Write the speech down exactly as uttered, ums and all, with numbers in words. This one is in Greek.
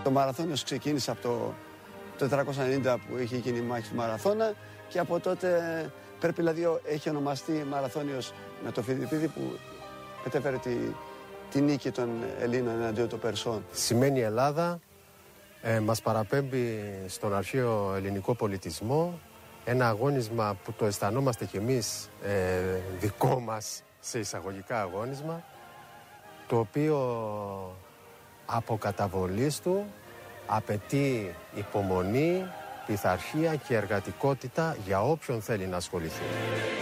Το μαραθώνιος ξεκίνησε από το, το τετρακόσια ενενήντα που είχε γίνει η μάχη του Μαραθώνα και από τότε πρέπει δηλαδή έχει ονομαστεί μαραθώνιος με το Φιδιππίδη που μετέφερε τη, τη νίκη των Ελλήνων εναντίον των Περσών. Σημαίνει Ελλάδα, ε, μας παραπέμπει στον αρχαίο ελληνικό πολιτισμό, ένα αγώνισμα που το αισθανόμαστε κι εμείς ε, δικό μας σε εισαγωγικά αγώνισμα, το οποίο από καταβολής του απαιτεί υπομονή, πειθαρχία και εργατικότητα για όποιον θέλει να ασχοληθεί.